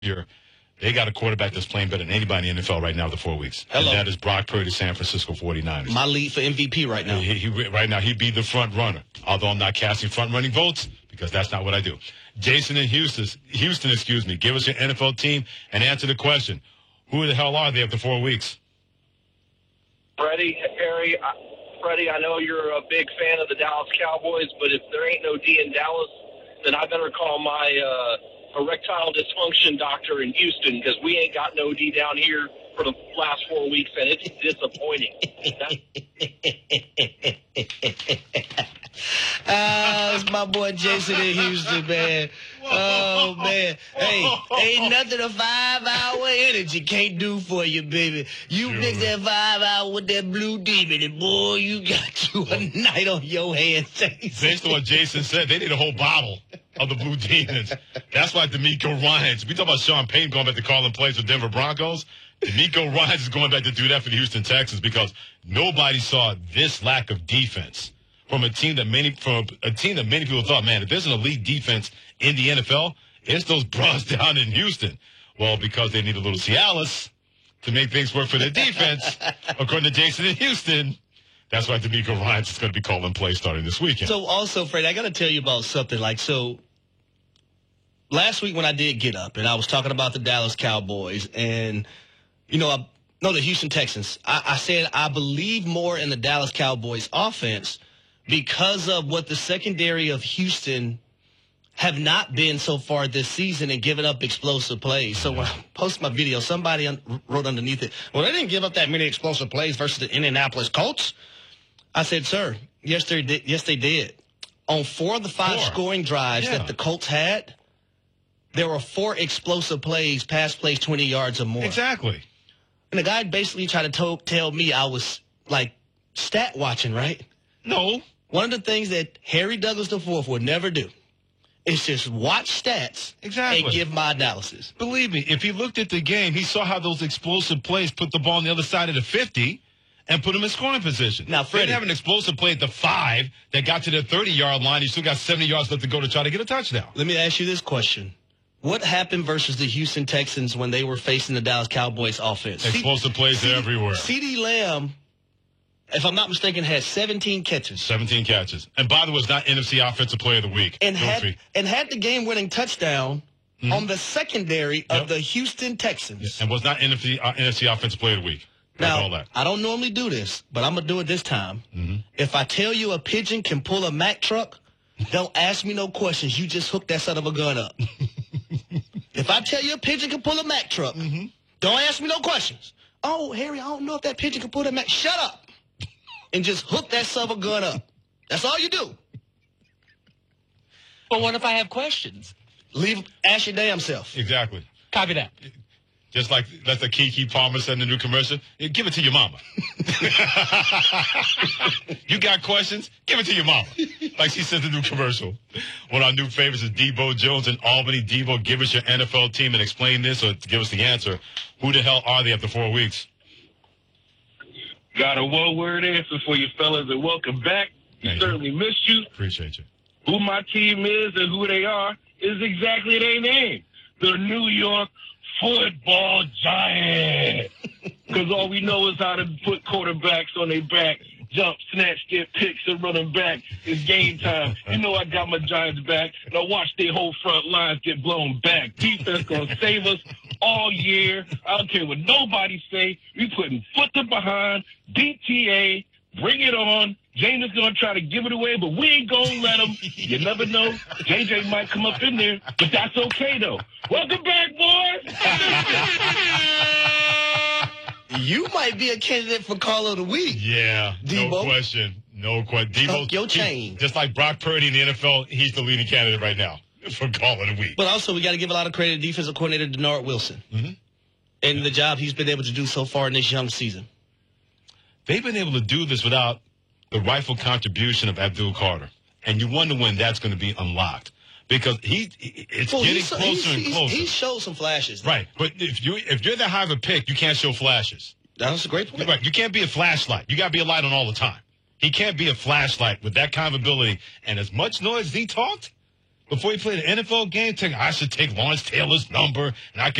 year, they got a quarterback that's playing better than anybody in the NFL right now after 4 weeks. Hello. And that is Brock Purdy, San Francisco 49ers. My lead for MVP right now. Right now, he'd be the front runner, although I'm not casting front-running votes because that's not what I do. Jason in Houston, give us your NFL team and answer the question. Who the hell are they after 4 weeks? Freddie, I know you're a big fan of the Dallas Cowboys, but if there ain't no D in Dallas, then I better call my erectile dysfunction doctor in Houston because we ain't got no D down here for the last 4 weeks, and it's disappointing. It's my boy Jason in Houston, man. Oh, man. Hey, ain't nothing a 5-hour energy can't do for you, baby. You mix that 5 hour with that blue demon, and boy, you got you a night on your hands, Jason. Based on what Jason said, they need a whole bottle of the Blue Demons. That's why D'Amico Ryans. We talk about Sean Payton going back to calling plays for Denver Broncos. D'Amico Ryans is going back to do that for the Houston Texans because nobody saw this lack of defense from a team that many people thought, man, if there's an elite defense in the NFL, it's those bros down in Houston. Well, because they need a little Cialis to make things work for their defense, according to Jason in Houston. That's why D'Amico Ryans is going to be calling plays starting this weekend. So also, Fred, I got to tell you about something. Last week when I did get up and I was talking about the Dallas Cowboys and, the Houston Texans, I said I believe more in the Dallas Cowboys offense because of what the secondary of Houston have not been so far this season and giving up explosive plays. So when I posted my video, somebody wrote underneath it, well, they didn't give up that many explosive plays versus the Indianapolis Colts. I said, sir, yes, they did. On 4 of the 5 scoring drives that the Colts had, there were 4 explosive plays, pass plays 20 yards or more. Exactly. And the guy basically tried to tell me I was, stat watching, right? No. One of the things that Harry Douglas IV would never do is just watch stats and give my analysis. Believe me, if he looked at the game, he saw how those explosive plays put the ball on the other side of the 50 and put him in scoring position. Now, Freddie, they didn't have an explosive play at the 5 that got to their 30-yard line. He still got 70 yards left to go to try to get a touchdown. Let me ask you this question. What happened versus the Houston Texans when they were facing the Dallas Cowboys offense? Explosive plays everywhere. CeeDee Lamb, if I'm not mistaken, had 17 catches. 17 catches. And by the way, was not NFC Offensive Player of the Week. And had the game-winning touchdown on the secondary of the Houston Texans. And was not NFC Offensive Player of the Week. Now, I don't normally do this, but I'm going to do it this time. If I tell you a pigeon can pull a Mack truck, don't ask me no questions. You just hook that son of a gun up. If I tell you a pigeon can pull a Mack truck, don't ask me no questions. Oh, Harry, I don't know if that pigeon can pull that Mack. Shut up. And just hook that son of a gun up. That's all you do. But what if I have questions? Ask your damn self. Exactly. Copy that. Just like that's the Keke Palmer said in the new commercial. Give it to your mama. You got questions? Give it to your mama. Like she said in the new commercial. One of our new favorites is Debo Jones in Albany. Debo, give us your NFL team and explain this or give us the answer. Who the hell are they after 4 weeks? Got a one-word answer for you fellas, and welcome back. We certainly missed you. Appreciate you. Who my team is and who they are is exactly their name. The New York Football Giants. Because all we know is how to put quarterbacks on their back, jump, snatch, get picks, and run them back. It's game time. You know I got my Giants back, and I watch their whole front lines get blown back. Defense going to save us all year. I don't care what nobody say. We putting foot to behind, DTA, bring it on. James is going to try to give it away, but we ain't going to let him. You never know. JJ might come up in there, but that's okay, though. Welcome back, boys. You might be a candidate for Call of the Week. Yeah, Debo. No question. No question. Tuck your chain. Just like Brock Purdy in the NFL, he's the leading candidate right now for Call of the Week. But also, we got to give a lot of credit to defensive coordinator Denard Wilson and the job he's been able to do so far in this young season. They've been able to do this without the rightful contribution of Abdul Carter. And you wonder when that's going to be unlocked. Because it's getting closer and closer. He showed some flashes. Right. But if you're that high of a pick, you can't show flashes. That's a great point. Right. You can't be a flashlight. You got to be a light on all the time. He can't be a flashlight with that kind of ability. And as much noise as he talked, before he played an NFL game, I should take Lawrence Taylor's number, and I could